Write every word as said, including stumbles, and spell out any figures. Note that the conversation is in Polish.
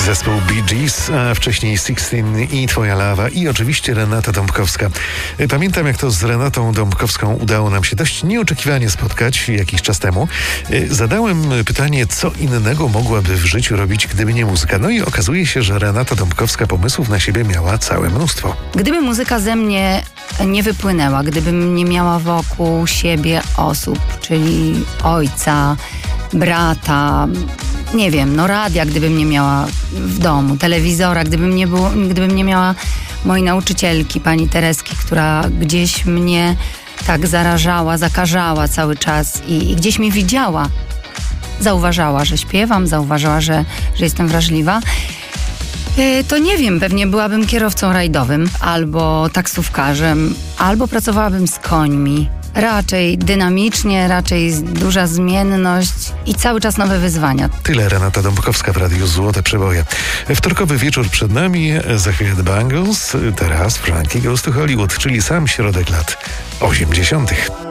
Zespół Bee Gees, a wcześniej Sixteen i Twoja lawa i oczywiście Renata Dąbrowska. Pamiętam, jak to z Renatą Dąbrowską udało nam się dość nieoczekiwanie spotkać jakiś czas temu. Zadałem pytanie, co innego mogłaby w życiu robić, gdyby nie muzyka. No i okazuje się, że Renata Dąbrowska pomysłów na siebie miała całe mnóstwo. Gdyby muzyka ze mnie nie wypłynęła, gdybym nie miała wokół siebie osób, czyli ojca, brata, nie wiem, no radia, gdybym nie miała w domu, telewizora, gdybym nie, było, gdybym nie miała mojej nauczycielki, pani Tereski, która gdzieś mnie tak zarażała, zakażała cały czas i, i gdzieś mnie widziała, zauważała, że śpiewam, zauważała, że, że jestem wrażliwa. To nie wiem, pewnie byłabym kierowcą rajdowym, albo taksówkarzem, albo pracowałabym z końmi. Raczej dynamicznie, raczej duża zmienność i cały czas nowe wyzwania. Tyle Renata Dąbrowska w Radiu Złote Przeboje. Wtorkowy wieczór przed nami, za chwilę The Bangles, teraz Frankie Goes to Hollywood, czyli sam środek lat osiemdziesiątych.